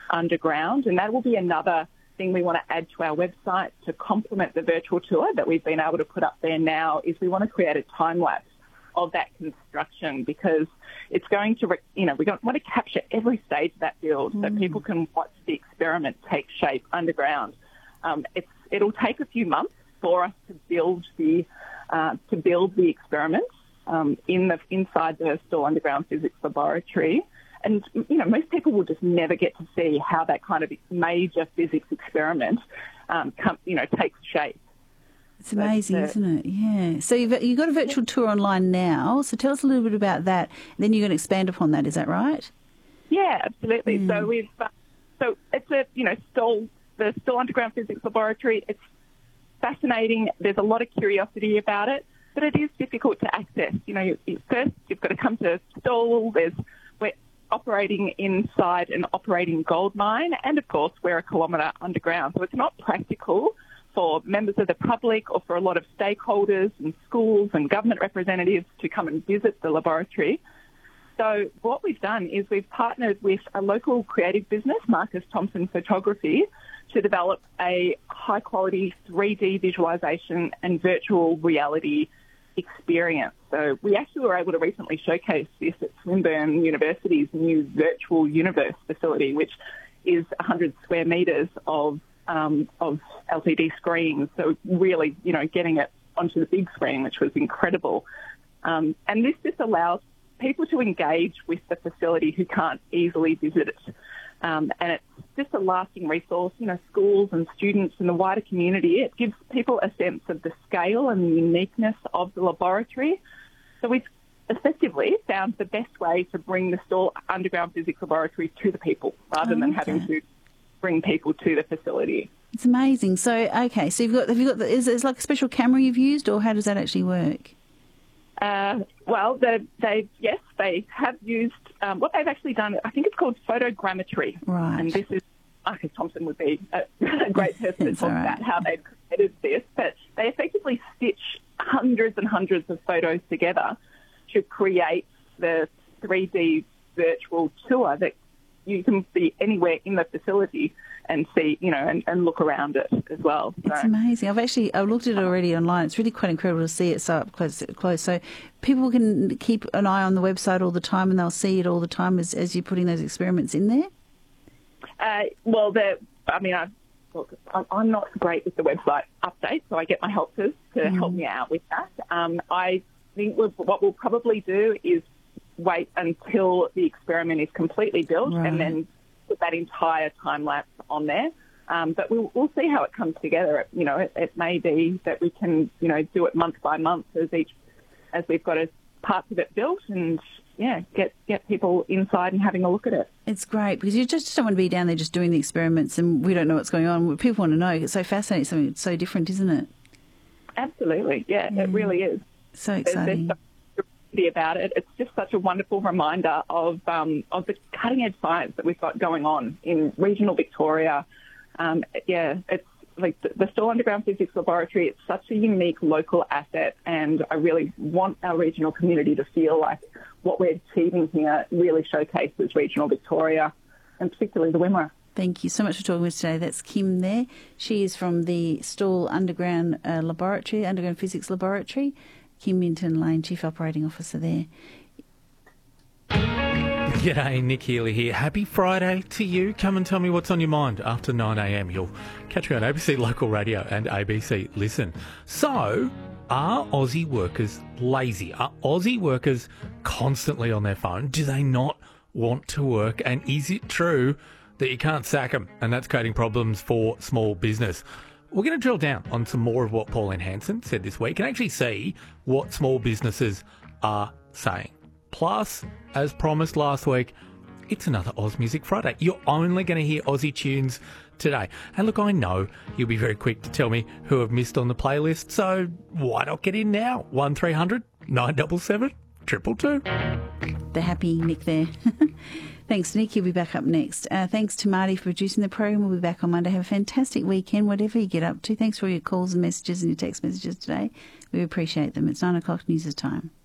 underground, and that will be another thing we want to add to our website to complement the virtual tour that we've been able to put up there now. Is we want to create a time lapse of that construction, because it's going to, we want to capture every stage of that build so people can watch the experiment take shape underground. It'll take a few months for us to build the experiment inside the Stawell Underground Physics Laboratory. And, most people will just never get to see how that kind of major physics experiment, takes shape. It's amazing, isn't it? Yeah. So you've got a virtual tour online now. So tell us a little bit about that. And then you're going to expand upon that. Is that right? Yeah, absolutely. So it's the Stawell Underground Physics Laboratory. It's fascinating. There's a lot of curiosity about it, but it is difficult to access. First you've got to come to Stawell. We're operating inside an operating gold mine, and of course we're a kilometre underground, so it's not practical for members of the public or for a lot of stakeholders and schools and government representatives to come and visit the laboratory. So what we've done is we've partnered with a local creative business, Marcus Thompson Photography, to develop a high-quality 3D visualisation and virtual reality experience. So we actually were able to recently showcase this at Swinburne University's new Virtual Universe facility, which is 100 square metres of LCD screens. So really, getting it onto the big screen, which was incredible. And this just allows people to engage with the facility who can't easily visit it. And it's just a lasting resource. Schools and students and the wider community, it gives people a sense of the scale and the uniqueness of the laboratory. So we've effectively found the best way to bring the Stawell Underground Physics Laboratory to the people rather than having to bring people to the facility. It's amazing. So, okay, so is it like a special camera you've used, or how does that actually work? They have used what they've actually done. I think it's called photogrammetry, right? And this is Marcus Thompson would be a great person to talk about how they've created this. But they effectively stitch hundreds and hundreds of photos together to create the 3D virtual tour that you can be anywhere in the facility and see, and look around it as well. So. It's amazing. I've looked at it already online. It's really quite incredible to see it so up close. So people can keep an eye on the website all the time, and they'll see it all the time as you're putting those experiments in there. I'm not great with the website updates, so I get my helpers to help me out with that. I think what we'll probably do is wait until the experiment is completely built and then put that entire time lapse on there. But we'll see how it comes together. It may be that we can, do it month by month as we've got parts of it built, and get people inside and having a look at it. It's great because you just don't want to be down there just doing the experiments and we don't know what's going on. People want to know. It's so fascinating. Something so different, isn't it? Absolutely. Yeah, it really is. So exciting. There's about it. It's just such a wonderful reminder of the cutting edge science that we've got going on in regional Victoria. It's like the Stawell Underground Physics Laboratory. It's such a unique local asset, and I really want our regional community to feel like what we're achieving here really showcases regional Victoria, and particularly the Wimmera. Thank you so much for talking with us today. That's Kim there. She is from the Stawell Underground Laboratory, Underground Physics Laboratory. Kim Minton-Lane, Chief Operating Officer there. G'day, Nick Healy here. Happy Friday to you. Come and tell me what's on your mind after 9am. You'll catch me on ABC Local Radio and ABC Listen. So, are Aussie workers lazy? Are Aussie workers constantly on their phone? Do they not want to work? And is it true that you can't sack them and that's creating problems for small business? We're going to drill down on some more of what Pauline Hanson said this week and actually see what small businesses are saying. Plus, as promised last week, it's another Oz Music Friday. You're only going to hear Aussie tunes today. And look, I know you'll be very quick to tell me who I've missed on the playlist, so why not get in now? 1300 977 222. The happy Nick there. Thanks, Nick. He'll be back up next. Thanks to Marty for producing the program. We'll be back on Monday. Have a fantastic weekend, whatever you get up to. Thanks for all your calls and messages and your text messages today. We appreciate them. It's 9 o'clock news time.